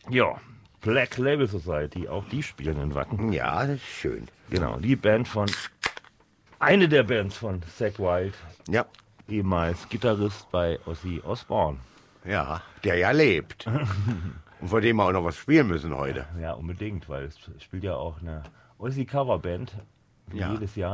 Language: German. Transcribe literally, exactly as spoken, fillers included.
Ja, Black Label Society, auch die spielen in Wacken. Ja, das ist schön. Genau, die Band von, eine der Bands von Zakk Wylde, Ja, ehemals Gitarrist bei Ozzy Osbourne. ja, der ja lebt. Und vor dem wir auch noch was spielen müssen heute. Ja, unbedingt, weil es spielt ja auch eine Ozzy Coverband, wie Ja. jedes Jahr.